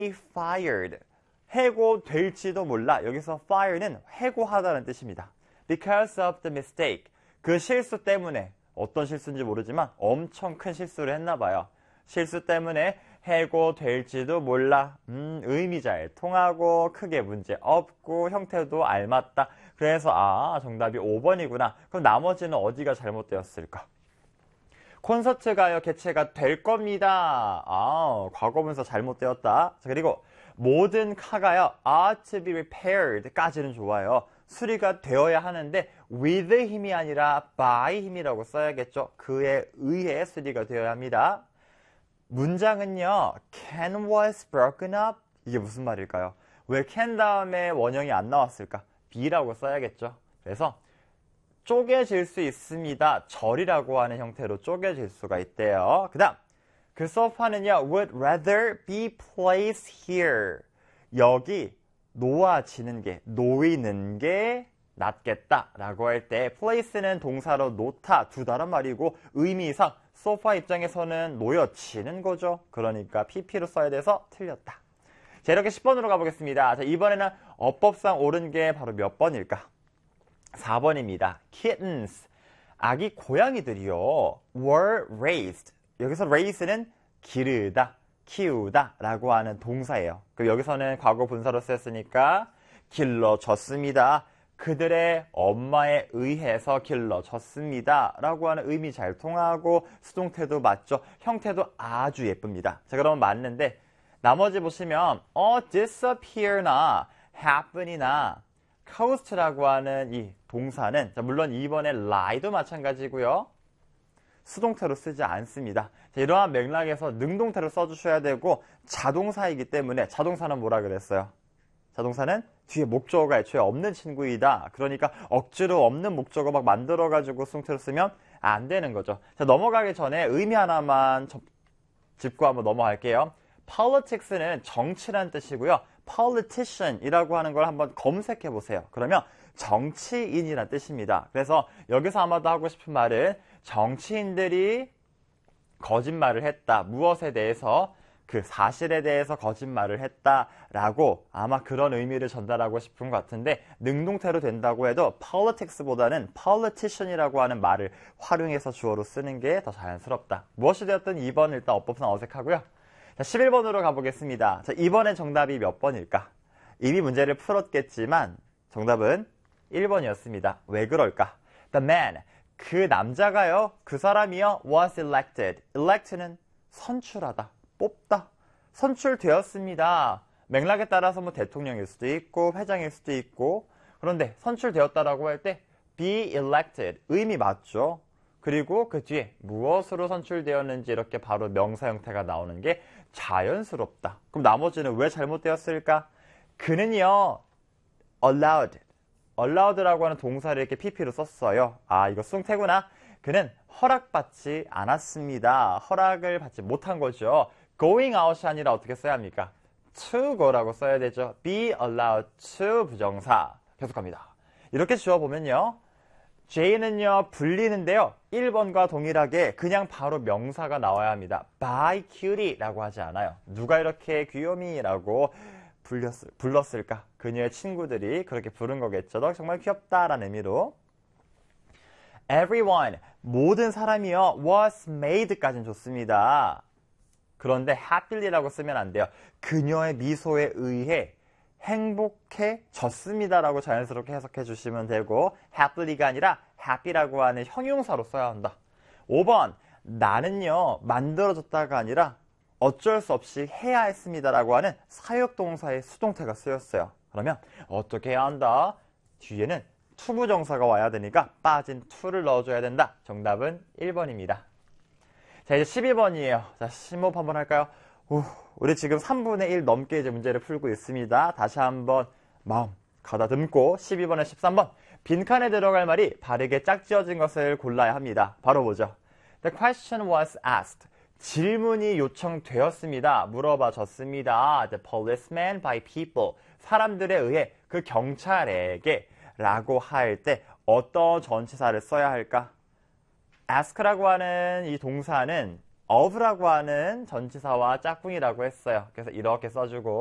fired. 해고될지도 몰라. 여기서 fire는 해고하다는 뜻입니다. Because of the mistake. 그 실수 때문에 어떤 실수인지 모르지만 엄청 큰 실수를 했나 봐요. 실수 때문에 해고될지도 몰라. 의미 잘 통하고 크게 문제 없고 형태도 알맞다. 그래서 정답이 5번이구나. 그럼 나머지는 어디가 잘못되었을까? 콘서트가요 개최가 될 겁니다. 과거분사 잘못되었다. 자, 그리고 모든 카가요 ought to be repaired 까지는 좋아요. 수리가 되어야 하는데 with 힘이 아니라 by 힘이라고 써야겠죠. 그에 의해 수리가 되어야 합니다. 문장은요 can was broken up. 이게 무슨 말일까요? 왜 can 다음에 원형이 안 나왔을까? be라고 써야겠죠. 그래서 쪼개질 수 있습니다. 절이라고 하는 형태로 쪼개질 수가 있대요. 그 다음 그 소파는요 would rather be placed here. 여기 놓아지는 게 놓이는 게 낫겠다라고 할 때 place는 동사로 놓다 두다란 말이고 의미상 소파 입장에서는 놓여지는 거죠. 그러니까 pp로 써야 돼서 틀렸다. 자, 이렇게 10번으로 가보겠습니다. 자, 이번에는 어법상 옳은 게 바로 몇 번일까? 4번입니다. kittens. 아기 고양이들이요. were raised. 여기서 raise는 기르다, 키우다 라고 하는 동사예요. 여기서는 과거 분사로 쓰였으니까 길러졌습니다. 그들의 엄마에 의해서 길러졌습니다. 라고 하는 의미 잘 통하고 수동태도 맞죠. 형태도 아주 예쁩니다. 자, 그러면 맞는데 나머지 보시면 disappear나 happen이나 coast라고 하는 이 동사는 물론 2번의 lie도 마찬가지고요. 수동태로 쓰지 않습니다. 자, 이러한 맥락에서 능동태로 써주셔야 되고 자동사이기 때문에 자동사는 뭐라 그랬어요? 자동사는 뒤에 목적어가 애초에 없는 친구이다. 그러니까 억지로 없는 목적어 막 만들어가지고 수동태로 쓰면 안 되는 거죠. 자, 넘어가기 전에 의미 하나만 짚고 한번 넘어갈게요. politics는 정치란 뜻이고요. politician이라고 하는 걸 한번 검색해 보세요. 그러면 정치인이란 뜻입니다. 그래서 여기서 아마도 하고 싶은 말은 정치인들이 거짓말을 했다. 무엇에 대해서? 그 사실에 대해서 거짓말을 했다라고 아마 그런 의미를 전달하고 싶은 것 같은데 능동태로 된다고 해도 politics보다는 politician이라고 하는 말을 활용해서 주어로 쓰는 게 더 자연스럽다. 무엇이 되었든 2번 일단 어법상 어색하고요. 자, 11번으로 가보겠습니다. 자, 이번엔 정답이 몇 번일까? 이미 문제를 풀었겠지만 정답은 1번이었습니다. 왜 그럴까? The man, 그 남자가요, 그 사람이요, was elected. elect는 선출하다, 뽑다, 선출되었습니다. 맥락에 따라서 뭐 대통령일 수도 있고 회장일 수도 있고 그런데 선출되었다라고 할 때 be elected 의미 맞죠? 그리고 그 뒤에 무엇으로 선출되었는지 이렇게 바로 명사 형태가 나오는 게 자연스럽다. 그럼 나머지는 왜 잘못되었을까? 그는요 allowed라고 하는 동사를 이렇게 pp로 썼어요. 이거 수동태구나. 그는 허락받지 않았습니다. 허락을 받지 못한 거죠. going out이 아니라 어떻게 써야 합니까? to go라고 써야 되죠. be allowed to 부정사. 계속합니다. 이렇게 지워보면요. J는요 불리는데요. 1번과 동일하게 그냥 바로 명사가 나와야 합니다. by cutie라고 하지 않아요. 누가 이렇게 귀요미라고 불렀을까? 그녀의 친구들이 그렇게 부른 거겠죠. 너 정말 귀엽다라는 의미로. Everyone, 모든 사람이요. was made까지는 좋습니다. 그런데 happy라고 쓰면 안 돼요. 그녀의 미소에 의해 행복해졌습니다라고 자연스럽게 해석해 주시면 되고 happy가 아니라 happy라고 하는 형용사로 써야 한다. 5번, 나는요. 만들어졌다가 아니라 어쩔 수 없이 해야 했습니다라고 하는 사역동사의 수동태가 쓰였어요. 그러면 어떻게 해야 한다? 뒤에는 투부정사가 와야 되니까 빠진 to를 넣어줘야 된다. 정답은 1번입니다. 자, 이제 12번이에요. 자, 심호흡 한번 할까요? 우리 지금 3분의 1 넘게 이제 문제를 풀고 있습니다. 다시 한번 마음 가다듬고 12번에 13번. 빈칸에 들어갈 말이 바르게 짝지어진 것을 골라야 합니다. 바로 보죠. The question was asked. 질문이 요청되었습니다. 물어봐졌습니다. The policeman by people. 사람들에 의해 그 경찰에게 라고 할 때 어떤 전치사를 써야 할까? ask라고 하는 이 동사는 of라고 하는 전치사와 짝꿍이라고 했어요. 그래서 이렇게 써주고